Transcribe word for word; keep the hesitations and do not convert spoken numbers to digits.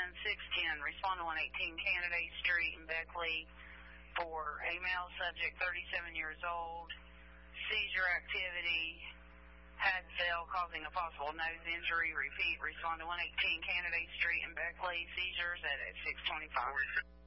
six ten, respond to one eighteen Candidate Street in Beckley for a male subject, thirty-seven years old, seizure activity, had failed, causing a possible nose injury. Repeat, respond to one eighteen Candidate Street in Beckley, seizures at six twenty-five.